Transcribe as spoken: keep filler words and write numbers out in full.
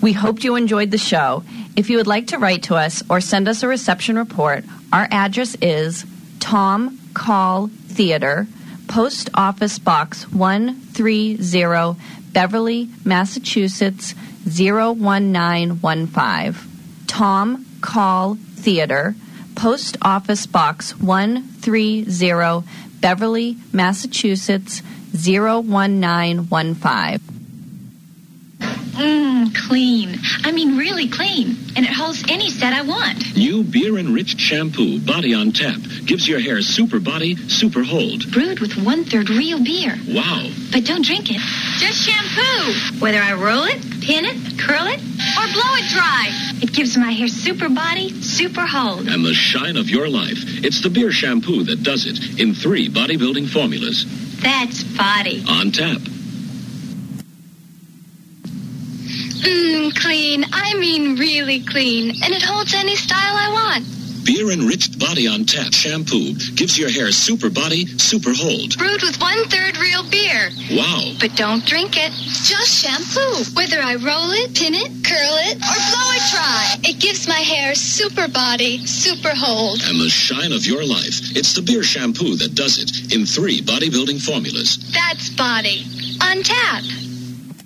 We hoped you enjoyed the show. If you would like to write to us or send us a reception report, our address is Tom Call Theater, Post Office Box one thirty, Beverly, Massachusetts zero one nine one five. Tom Call Theater, Post Office Box one thirty, Beverly, Massachusetts zero one nine one five. Mmm, clean. I mean really clean. And it holds any set I want. New beer-enriched shampoo, Body on Tap, gives your hair super body, super hold. Brewed with one-third real beer. Wow. But don't drink it. Just shampoo. Whether I roll it, pin it, curl it, or blow it dry. It gives my hair super body, super hold. And the shine of your life. It's the beer shampoo that does it in three bodybuilding formulas. That's body. On Tap. Mmm, clean. I mean really clean. And it holds any style I want. Beer-enriched Body on Tap shampoo gives your hair super body, super hold. Brewed with one-third real beer. Wow. But don't drink it. Just shampoo. Whether I roll it, pin it, curl it, or blow it dry. It gives my hair super body, super hold. And the shine of your life. It's the beer shampoo that does it in three bodybuilding formulas. That's body. On Tap.